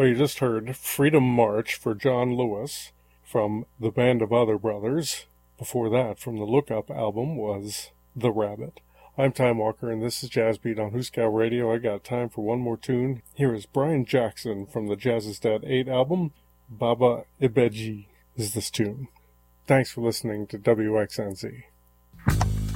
Well, you just heard Freedom March for John Lewis from the Band of Other Brothers. Before that, from the Look Up album, was The Rabbit. I'm Time Walker, and this is Jazz Beat on Hooskow Radio. I got time for one more tune. Here is Brian Jackson from the Jazzistat 8 album. Baba Ibeji is this tune. Thanks for listening to WXNZ.